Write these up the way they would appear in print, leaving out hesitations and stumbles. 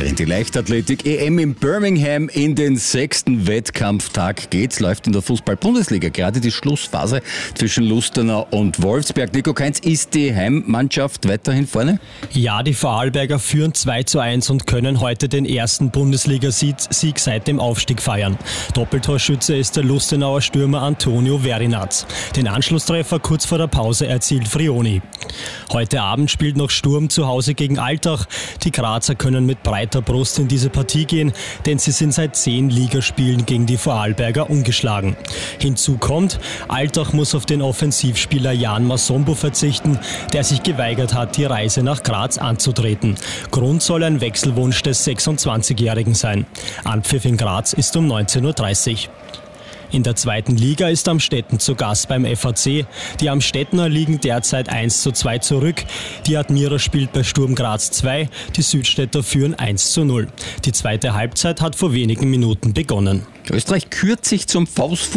in die Leichtathletik. EM in Birmingham, in den 6. Wettkampftag geht's. Läuft in der Fußball-Bundesliga gerade die Schlussphase zwischen Lustenau und Wolfsberg. Nico Kainz, ist die Heimmannschaft weiterhin vorne? Ja, die Vorarlberger führen 2:1 und können heute den ersten Bundesligasieg seit dem Aufstieg feiern. Doppeltorschütze ist der Lustenauer Stürmer Antonio Verinaz. Den Anschlusstreffer kurz vor der Pause erzielt Frioni. Heute Abend spielt noch Sturm zu Hause gegen Altach. Die Grazer können mit breiter Brust in diese Partie gehen, denn sie sind seit 10 Ligaspielen gegen die Vorarlberger ungeschlagen. Hinzu kommt, Altach muss auf den Offensivspieler Jan Masombo verzichten, der sich geweigert hat, die Reise nach Graz anzutreten. Grund soll ein Wechselwunsch des 26-Jährigen sein. Anpfiff in Graz ist um 19:30 Uhr. In der 2. Liga ist Amstetten zu Gast beim FAC. Die Amstettener liegen derzeit 1:2 zurück. Die Admira spielt bei Sturm Graz 2. Die Südstädter führen 1:0. Die zweite Halbzeit hat vor wenigen Minuten begonnen. Österreich kürt sich zum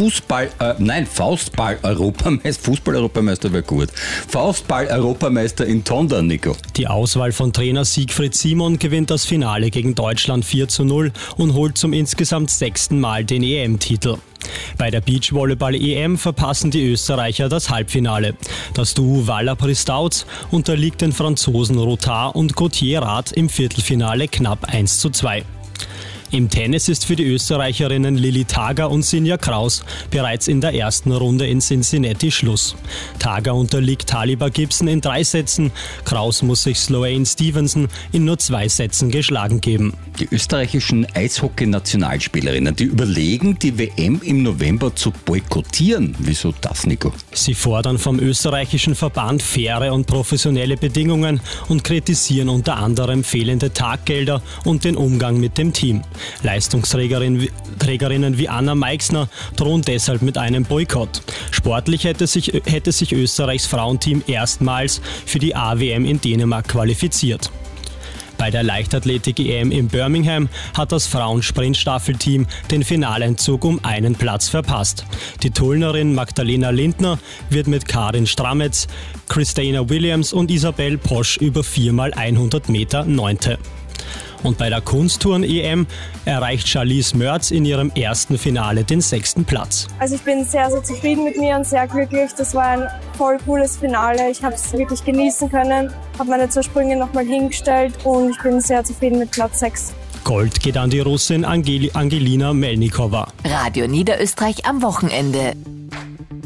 Faustball-Europameister. Fußball-Europameister wäre gut. Faustball-Europameister in Tondern, Nico. Die Auswahl von Trainer Siegfried Simon gewinnt das Finale gegen Deutschland 4:0 und holt zum insgesamt 6. Mal den EM-Titel. Bei der Beachvolleyball-EM verpassen die Österreicher das Halbfinale. Das Duo Waller-Pristauz unterliegt den Franzosen Rotard und Gauthier-Rath im Viertelfinale knapp 1:2. Im Tennis ist für die Österreicherinnen Lilly Tager und Sinja Kraus bereits in der ersten Runde in Cincinnati Schluss. Tager unterliegt Taliba Gibson in 3 Sätzen, Kraus muss sich Sloane Stevenson in nur 2 Sätzen geschlagen geben. Die österreichischen Eishockey-Nationalspielerinnen, die überlegen, die WM im November zu boykottieren. Wieso das, Nico? Sie fordern vom österreichischen Verband faire und professionelle Bedingungen und kritisieren unter anderem fehlende Taggelder und den Umgang mit dem Team. Leistungsträgerinnen wie Anna Meixner drohen deshalb mit einem Boykott. Sportlich hätte sich Österreichs Frauenteam erstmals für die AWM in Dänemark qualifiziert. Bei der Leichtathletik-EM in Birmingham hat das Frauensprint-Staffelteam den Finaleinzug um einen Platz verpasst. Die Tullnerin Magdalena Lindner wird mit Karin Strametz, Christina Williams und Isabel Posch über 4x100 Meter 9. Und bei der Kunstturn-EM erreicht Charlize Mörz in ihrem ersten Finale den 6. Platz. Also ich bin sehr, sehr zufrieden mit mir und sehr glücklich. Das war ein voll cooles Finale. Ich habe es wirklich genießen können, habe meine 2 Sprünge nochmal hingestellt und ich bin sehr zufrieden mit Platz 6. Gold geht an die Russin Angelina Melnikova. Radio Niederösterreich am Wochenende.